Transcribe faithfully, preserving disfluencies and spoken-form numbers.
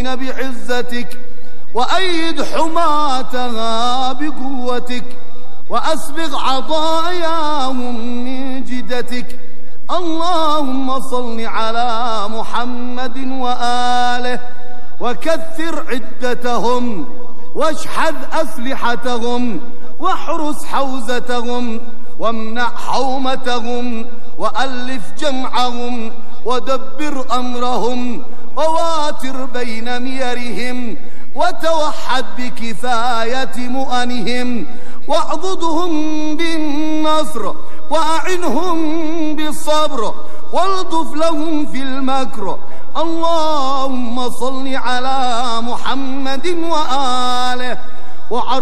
فلسطين بعزتك، وأيد حماتها بقوتك، وأسبغ عطاياهم من جدتك. اللهم صل على محمد وآله، وكثر عدتهم، واشحذ أسلحتهم، واحرس حوزتهم، وامنع حومتهم، وألف جمعهم، ودبر أمرهم، وواتر بين ميرهم، وتوحد بكفاية مؤنهم، واعضدهم بالنصر، وأعنهم بالصبر، والطف لهم في المكر. اللهم صل على محمد وآله.